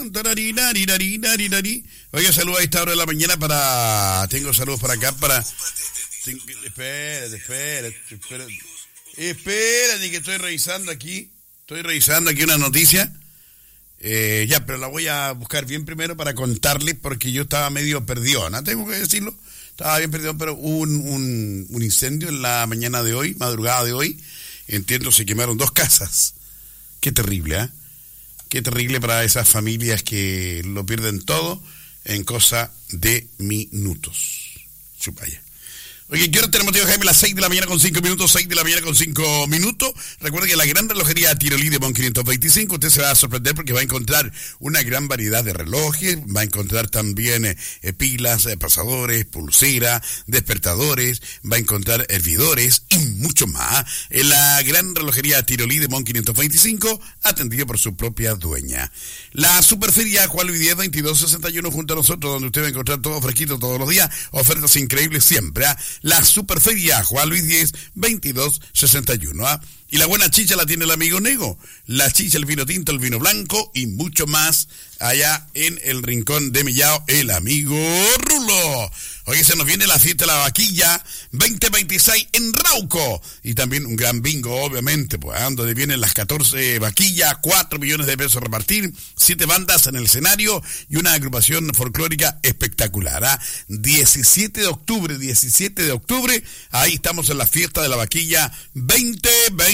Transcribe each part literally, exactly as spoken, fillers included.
Tarari, nari, nari, nari, nari. Oiga, saludos a esta hora de la mañana para... Tengo saludos para acá, para... Ten... Espérate, espérate, espérate. Espérate que estoy revisando aquí. Estoy revisando aquí una noticia. Eh, ya, pero la voy a buscar bien primero para contarles porque yo estaba medio perdido, ¿no? Tengo que decirlo. Estaba bien perdido, pero hubo un, un, un incendio en la mañana de hoy, madrugada de hoy. Entiendo, se quemaron dos casas. Qué terrible, ¿eh? ¿eh? Qué terrible para esas familias que lo pierden todo en cosa de minutos. Chupaya. Oye, ¿qué hora tenemos, tío Jaime? Las seis de la mañana con cinco minutos, seis de la mañana con cinco minutos. Recuerda que la gran relojería Tirolí de Mon quinientos veinticinco, usted se va a sorprender porque va a encontrar una gran variedad de relojes, va a encontrar también eh, pilas, eh, pasadores, pulseras, despertadores, va a encontrar hervidores y mucho más. En la gran relojería Tirolí de Mon quinientos veinticinco, atendido por su propia dueña. La Superferia Juan Luis diez, veintidós sesenta y uno, junto a nosotros, donde usted va a encontrar todo fresquito todos los días, ofertas increíbles siempre, ¿eh? La Superferia Juan Luis diez, veintidós sesenta y uno. ¿ah? Y la buena chicha la tiene el amigo Nego. La chicha, el vino tinto, el vino blanco y mucho más allá en el rincón de Millao, el amigo Rulo. Hoy se nos viene la fiesta de la vaquilla veinte veintiséis en Rauco. Y también un gran bingo, obviamente, pues, ¿eh? donde vienen las catorce vaquillas, cuatro millones de pesos a repartir, siete bandas en el escenario y una agrupación folclórica espectacular. ¿eh? diecisiete de octubre, diecisiete de octubre, ahí estamos en la fiesta de la vaquilla veinte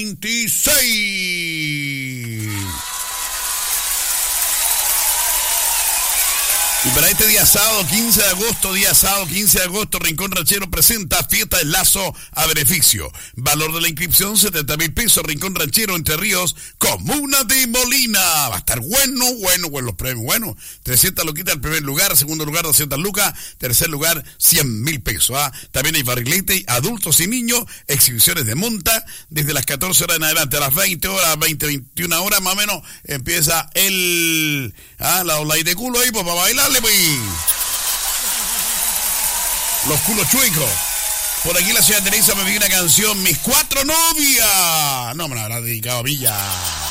veintiséis. Y para este día sábado, quince de agosto, día sábado, quince de agosto, Rincón Ranchero presenta Fiesta del Lazo a beneficio. Valor de la inscripción, setenta mil pesos, Rincón Ranchero, Entre Ríos, Comuna de Molina. Va a estar bueno, bueno, bueno, los premios, bueno. trescientas luquitas al primer lugar, segundo lugar, doscientas lucas, tercer lugar, cien mil pesos. ¿ah? También hay barrilete, adultos y niños, exhibiciones de monta, desde las catorce horas en adelante, a las veinte horas, veinte, veintiuna horas, más o menos, empieza el, ah, la ola de culo ahí, pues, para bailar. Los culos chuecos. Por aquí la señora Teresa me pidió una canción, Mis Cuatro Novias. No me la habrá dedicado a mí ya.